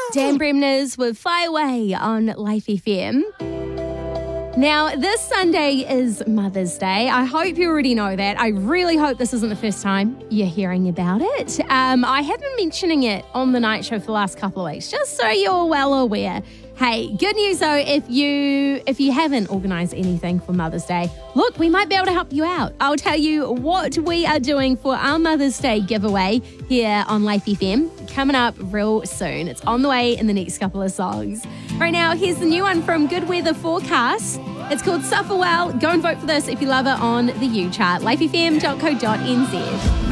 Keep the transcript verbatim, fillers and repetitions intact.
Dan Bremner's with Fly Away on Life F M. Now, this Sunday is Mother's Day. I hope you already know that. I really hope this isn't the first time you're hearing about it. Um, I have been mentioning it on the night show for the last couple of weeks, just so you're well aware. Hey, good news though, if you if you haven't organised anything for Mother's Day, look, we might be able to help you out. I'll tell you what we are doing for our Mother's Day giveaway here on Life F M coming up real soon. It's on the way in the next couple of songs. Right now, here's the new one from Good Weather Forecast. It's called Suffer Well. Go and vote for this if you love it on the U chart. life f m dot co dot n z.